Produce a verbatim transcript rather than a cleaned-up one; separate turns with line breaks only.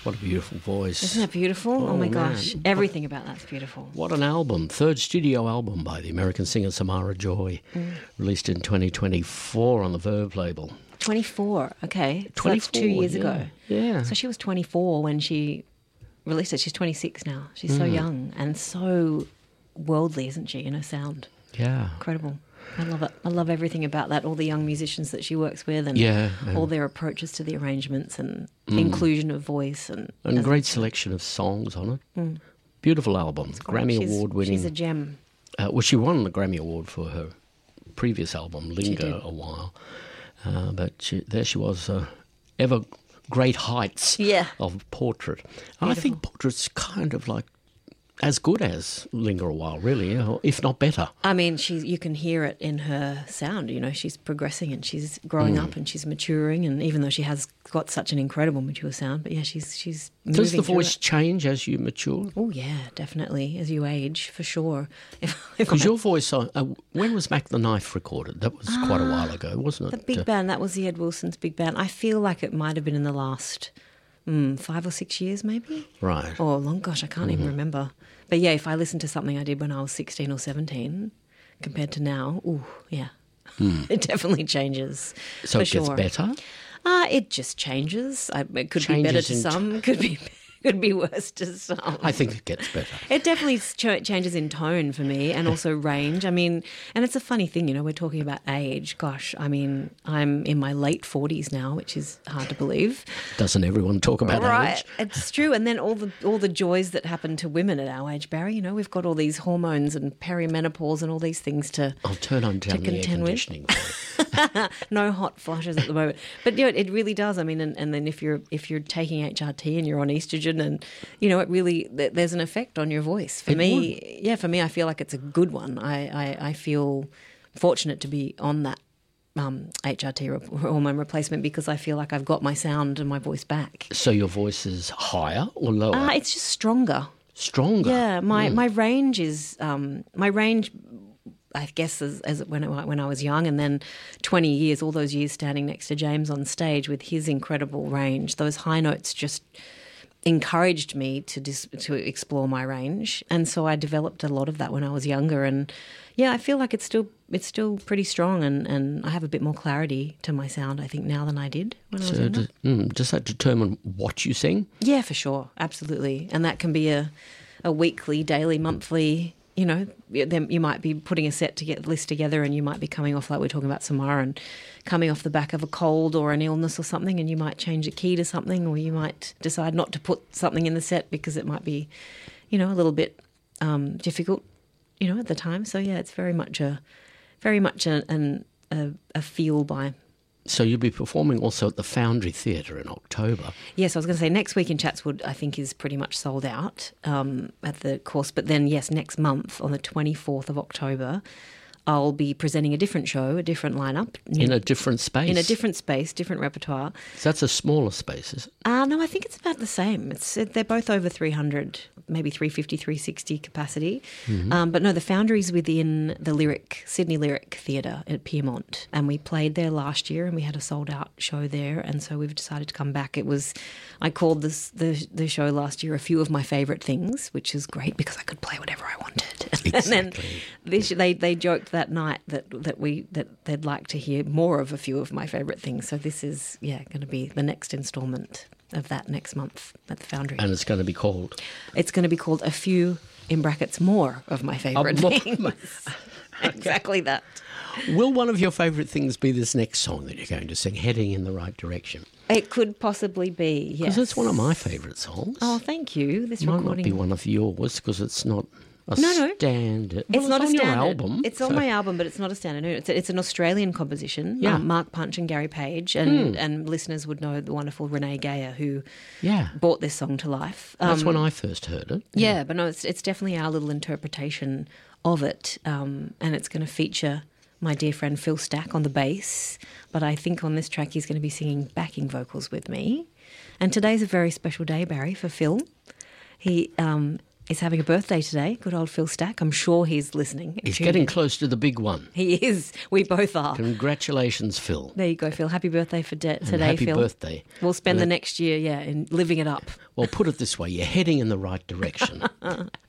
What a beautiful voice.
Isn't that beautiful? Oh,
Oh,
my
man.
gosh. Everything about that's beautiful.
What an album. Third studio album by the American singer Samara Joy,
Mm.
released in twenty twenty-four on the Verve label.
twenty-four, okay. So that's
twenty-four,
two years
yeah.
ago.
Yeah.
So she was twenty-four when she released it. She's twenty-six now. She's
Mm.
so young and so worldly, isn't she, in her sound?
Yeah.
Incredible. I love it. I love everything about that, all the young musicians that she works with and
Yeah, yeah.
all their approaches to the arrangements and
Mm.
inclusion of voice. And,
And
as
great
I said,
selection of songs on it.
Mm.
Beautiful album. Grammy
she's-
Award winning.
She's a gem.
Uh, well, she won the Grammy Award for her previous album, Linger,
did.
a while. Uh, but she, there she was, uh, ever great heights
Yeah.
of Portrait. And I think Portrait's kind of like as good as Linger a while, really, or if not better.
I mean, she's, you can hear it in her sound, you know, she's progressing and she's growing
Mm.
up and she's maturing, and even though she has got such an incredible mature sound, but yeah, she's she's
Does
moving
the
through
voice
it.
change as you mature?
Oh, yeah, definitely, as you age, for sure. If, if
Because
I-
your voice, uh, uh, when was Mac the Knife recorded? That was quite a while ago, wasn't
The
it?
big
Uh,
band, that was the Ed Wilson's big band. I feel like it might have been in the last mm, five or six years, maybe.
Right.
Or long, gosh, I can't
Mhm.
even remember. But yeah, if I listen to something I did when I was sixteen or seventeen compared to now, ooh, yeah,
Mm.
it definitely changes.
So
for
it gets
sure.
better?
Uh, it just changes. I, it could be better
Changes
to
in
some, could be could be worse to some.
I think it gets better.
It definitely ch- changes in tone for me and also range. I mean, and it's a funny thing, you know, we're talking about age. Gosh, I mean, I'm in my late forties now, which is hard to believe.
Doesn't everyone talk about
Right,
age?
it's true. And then all the all the joys that happen to women at our age, Barry, you know, we've got all these hormones and perimenopause and all these things to
I'll turn on down the air
contend with.
conditioning.
No hot flushes at the moment, but you know, it really does. I mean, and, and then if you're if you're taking H R T and you're on estrogen, and you know, it really th- there's an effect on your voice. For
It
me, yeah, for me, I feel like it's a good one. I I, I feel fortunate to be on that um, H R T re- hormone replacement because I feel like I've got my sound and my voice back.
So your voice is higher or lower?
Uh, it's just stronger.
Stronger?
Yeah, my,
Mm.
my range is um, my range. I guess as, as when I, when I was young, and then twenty years, all those years standing next to James on stage with his incredible range, those high notes just encouraged me to dis, to explore my range, and so I developed a lot of that when I was younger. And yeah, I feel like it's still it's still pretty strong, and, and I have a bit more clarity to my sound, I think, now than I did when I was
So
younger.
d- mm, does that determine what you sing?
Yeah, for sure, absolutely, and that can be a a weekly, daily, monthly. You know, then you might be putting a set to get list together, and you might be coming off, like we're talking about Samara, and coming off the back of a cold or an illness or something, and you might change the key to something, or you might decide not to put something in the set because it might be, you know, a little bit um, difficult, you know, at the time. So yeah, it's very much a, very much a, an, a, a feel by.
So you'll be performing also at the Foundry Theatre in October.
Yes, I was going to say next week in Chatswood, I think, is pretty much sold out um, at the course. But then, yes, next month on the twenty-fourth of October, I'll be presenting a different show, a different lineup.
In a different space?
In a different space, different repertoire.
So that's a smaller space, is it?
Uh, no, I think it's about the same. It's They're both over three hundred, maybe three fifty, three sixty capacity.
Mhm.
Um, but no, the Foundry's within the Lyric, Sydney Lyric Theatre at Piermont. And we played there last year and we had a sold out show there. And so we've decided to come back. It was, I called this the, the show last year A Few of My Favourite Things, which is great because I could play whatever I wanted.
Exactly.
And then this, they, they joked that night that, that we that they'd like to hear more of A Few of My Favourite Things. So this is, yeah, going to be the next instalment of that next month at the Foundry.
And it's going to be called?
It's going to be called A Few, in brackets, More of My Favourite
Uh, more-
Things. Exactly that.
Will one of your favourite things be this next song that you're going to sing, Heading in the Right Direction?
It could possibly be, yes.
Because it's one of my favourite songs.
Oh, thank you. This
It might
recording.
not be one of yours because it's not a
No, no.
standard.
It's
Well,
not
on
a standard.
your album.
It's on
so-
my album, but it's not a standard. It's, it's an Australian composition.
Yeah.
Um, Mark Punch and Gary Page, and,
Hmm.
and listeners would know the wonderful Renee Gayer, who
Yeah.
brought this song to life.
That's
Um,
when I first heard it.
Yeah, but no, it's it's definitely our little interpretation of it, um, and it's going to feature my dear friend Phil Stack on the bass. But I think on this track he's going to be singing backing vocals with me. And today's a very special day, Barry, for Phil. He um, is having a birthday today. Good old Phil Stack. I'm sure he's listening.
He's getting close to the big one.
He is. We both are.
Congratulations, Phil.
There you go, Phil. Happy birthday for de-
And
today,
happy
Phil.
birthday.
We'll spend
And
the
that-
next year, yeah, in living it up.
Well, put it this way, you're heading in the right direction.